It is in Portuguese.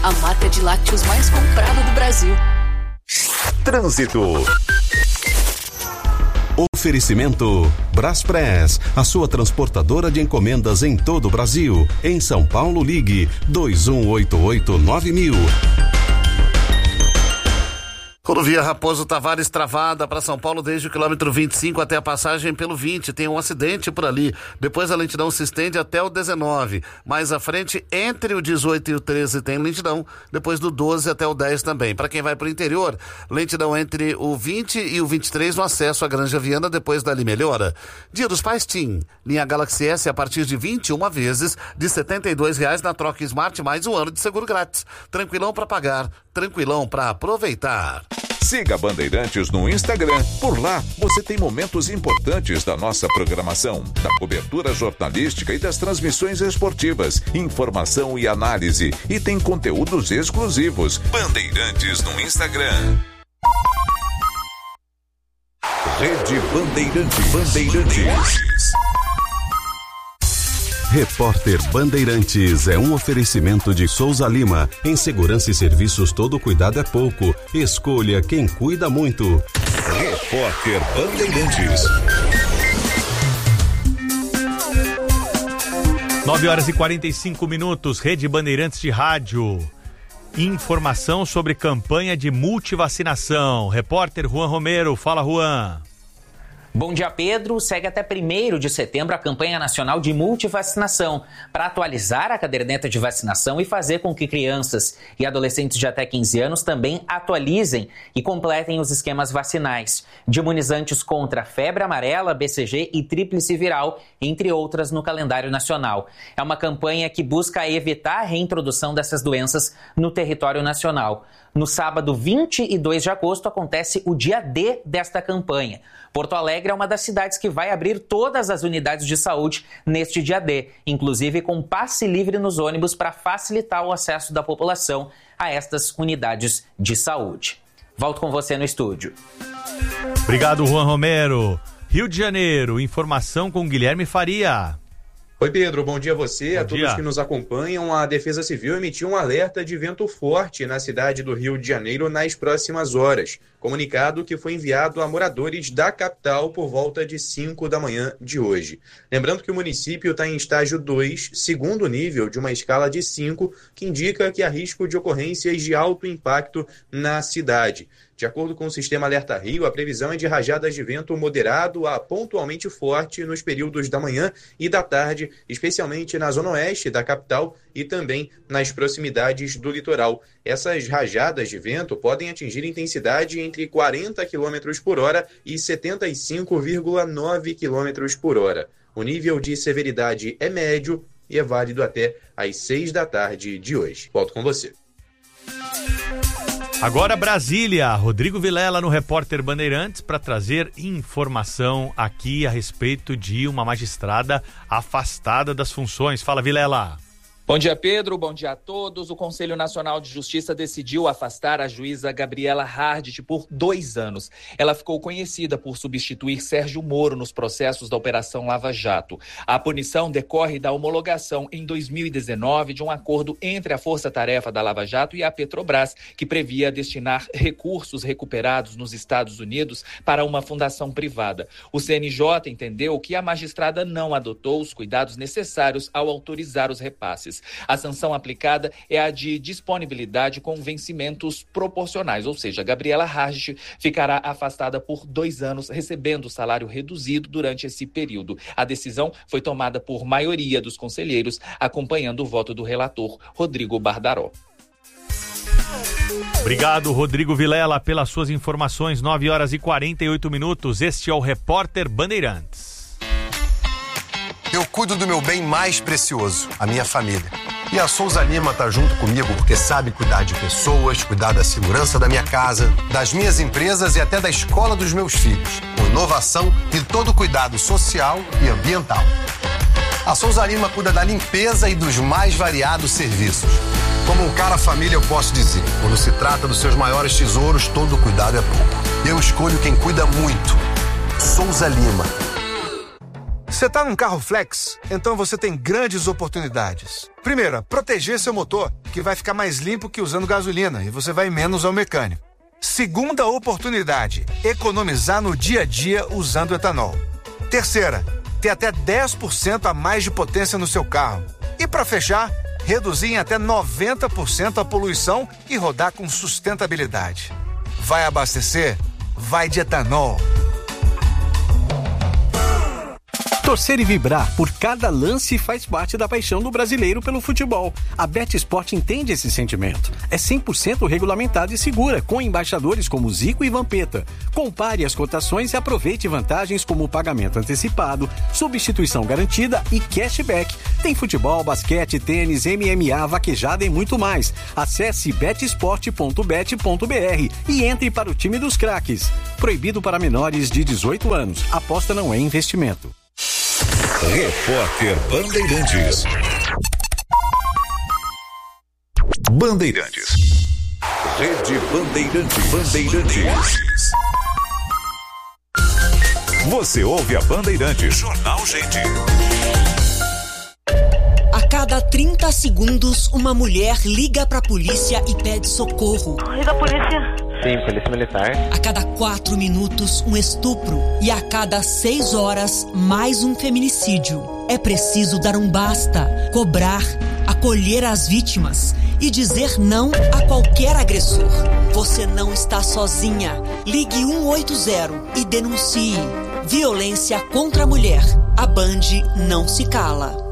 a marca de lácteos mais comprada do Brasil. Trânsito. Oferecimento Braspress, a sua transportadora de encomendas em todo o Brasil. Em São Paulo, ligue 2188-9000. Rodovia Raposo Tavares travada para São Paulo desde o quilômetro 25 até a passagem pelo 20. Tem um acidente por ali. Depois a lentidão se estende até o 19. Mais à frente, entre o 18 e o 13 tem lentidão. Depois do 12 até o 10 também. Para quem vai para o interior, lentidão entre o 20 e o 23 no acesso à Granja Viana. Depois dali melhora. Dia dos Pais TIM. Linha Galaxy S a partir de 21 vezes de R$ 72,00 na troca Smart mais um ano de seguro grátis. Tranquilão para pagar, tranquilão para aproveitar. Siga Bandeirantes no Instagram. Por lá, você tem momentos importantes da nossa programação, da cobertura jornalística e das transmissões esportivas, informação e análise. E tem conteúdos exclusivos. Bandeirantes no Instagram. Rede Bandeirantes. Repórter Bandeirantes é um oferecimento de Souza Lima. Em segurança e serviços, todo cuidado é pouco. Escolha quem cuida muito. Repórter Bandeirantes. 9h45, Rede Bandeirantes de Rádio. Informação sobre campanha de multivacinação. Repórter Juan Romero. Fala, Juan. Bom dia, Pedro. Segue até 1º de setembro a campanha nacional de multivacinação para atualizar a caderneta de vacinação e fazer com que crianças e adolescentes de até 15 anos também atualizem e completem os esquemas vacinais de imunizantes contra febre amarela, BCG e tríplice viral, entre outras no calendário nacional. É uma campanha que busca evitar a reintrodução dessas doenças no território nacional. No sábado 22 de agosto acontece o dia D desta campanha. Porto Alegre é uma das cidades que vai abrir todas as unidades de saúde neste dia D, inclusive com passe livre nos ônibus para facilitar o acesso da população a estas unidades de saúde. Volto com você no estúdio. Obrigado, Juan Romero. Rio de Janeiro, informação com Guilherme Faria. Oi, Pedro, bom dia a você, a todos que nos acompanham. A Defesa Civil emitiu um alerta de vento forte na cidade do Rio de Janeiro nas próximas horas. Comunicado que foi enviado a moradores da capital por volta de 5 da manhã de hoje. Lembrando que o município está em estágio 2, segundo nível de uma escala de 5, que indica que há risco de ocorrências de alto impacto na cidade. De acordo com o Sistema Alerta Rio, a previsão é de rajadas de vento moderado a pontualmente forte nos períodos da manhã e da tarde, especialmente na zona oeste da capital e também nas proximidades do litoral. Essas rajadas de vento podem atingir intensidade entre 40 km por hora e 75,9 km por hora. O nível de severidade é médio e é válido até às 6 da tarde de hoje. Volto com você. Agora Brasília, Rodrigo Vilela no Repórter Bandeirantes para trazer informação aqui a respeito de uma magistrada afastada das funções. Fala, Vilela. Bom dia, Pedro. Bom dia a todos. O Conselho Nacional de Justiça decidiu afastar a juíza Gabriela Hardt por 2 anos. Ela ficou conhecida por substituir Sérgio Moro nos processos da Operação Lava Jato. A punição decorre da homologação em 2019 de um acordo entre a Força Tarefa da Lava Jato e a Petrobras, que previa destinar recursos recuperados nos Estados Unidos para uma fundação privada. O CNJ entendeu que a magistrada não adotou os cuidados necessários ao autorizar os repasses. A sanção aplicada é a de disponibilidade com vencimentos proporcionais, ou seja, Gabriela Hardt ficará afastada por 2 anos, recebendo salário reduzido durante esse período. A decisão foi tomada por maioria dos conselheiros, acompanhando o voto do relator Rodrigo Bardaró. Obrigado, Rodrigo Vilela, pelas suas informações. 9h48. Este é o Repórter Bandeirantes. Eu cuido do meu bem mais precioso, a minha família. E a Souza Lima tá junto comigo porque sabe cuidar de pessoas, cuidar da segurança da minha casa, das minhas empresas e até da escola dos meus filhos, com inovação e todo cuidado social e ambiental. A Souza Lima cuida da limpeza e dos mais variados serviços. Como um cara família, eu posso dizer, quando se trata dos seus maiores tesouros, todo cuidado é pouco. Eu escolho quem cuida muito. Souza Lima. Você está num carro flex? Então você tem grandes oportunidades. Primeira, proteger seu motor, que vai ficar mais limpo que usando gasolina e você vai menos ao mecânico. Segunda oportunidade, economizar no dia a dia usando etanol. Terceira, ter até 10% a mais de potência no seu carro. E para fechar, reduzir em até 90% a poluição e rodar com sustentabilidade. Vai abastecer? Vai de etanol. Torcer e vibrar por cada lance faz parte da paixão do brasileiro pelo futebol. A BetSport entende esse sentimento. É 100% regulamentada e segura, com embaixadores como Zico e Vampeta. Compare as cotações e aproveite vantagens como pagamento antecipado, substituição garantida e cashback. Tem futebol, basquete, tênis, MMA, vaquejada e muito mais. Acesse betsport.bet.br e entre para o time dos craques. Proibido para menores de 18 anos. Aposta não é investimento. Repórter Bandeirantes. Bandeirantes. Rede Bandeirantes. Você ouve a Bandeirantes. Jornal Gente. A cada 30 segundos, uma mulher liga pra polícia e pede socorro. Liga a polícia. Sim, polícia militar. A cada 4 minutos, um estupro. E a cada 6 horas, mais um feminicídio. É preciso dar um basta, cobrar, acolher as vítimas e dizer não a qualquer agressor. Você não está sozinha. Ligue 180 e denuncie. Violência contra a mulher. A Band não se cala.